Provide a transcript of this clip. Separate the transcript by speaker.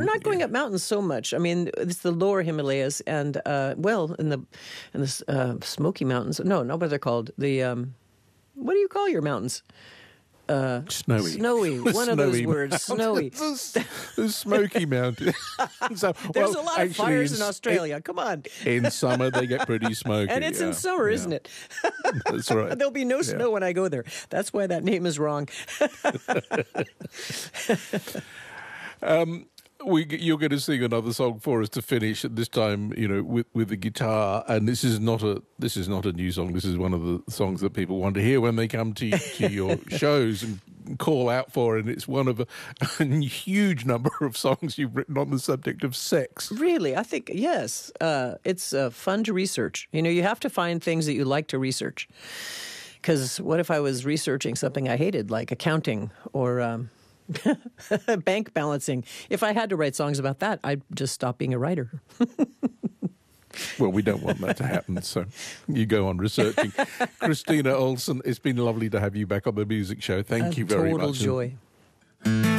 Speaker 1: not going up mountains so much. I mean, it's the lower Himalayas and in the Smoky Mountains. No, not what they're called. The what do you call your mountains?
Speaker 2: Snowy.
Speaker 1: Snowy. One of those words. Snowy.
Speaker 2: The Smoky Mountains.
Speaker 1: There's a lot of fires in Australia. Come on.
Speaker 2: In summer, they get pretty smoky.
Speaker 1: And it's in summer, isn't it?
Speaker 2: That's right.
Speaker 1: There'll be no snow when I go there. That's why that name is wrong.
Speaker 2: You're going to sing another song for us to finish at this time, with the guitar. And this is not a new song. This is one of the songs that people want to hear when they come to your shows and call out for. And it's one of a huge number of songs you've written on the subject of sex.
Speaker 1: Really, I think yes. It's fun to research. You have to find things that you like to research. Because what if I was researching something I hated, like accounting or bank balancing? If I had to write songs about that, I'd just stop being a writer.
Speaker 2: Well, we don't want that to happen, so you go on researching. Christina Olson, it's been lovely to have you back on the Music Show. Thank you very much.
Speaker 1: Total joy.